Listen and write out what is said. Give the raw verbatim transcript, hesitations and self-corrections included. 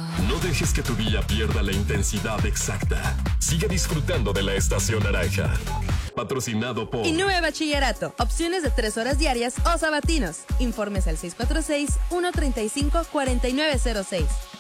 No dejes que tu día pierda la intensidad exacta. Sigue disfrutando de la Estación Naranja. Patrocinado por Innove Bachillerato. Opciones de tres horas diarias o sabatinos. Informes al seis cuatro seis, uno tres cinco, cuatro nueve cero seis.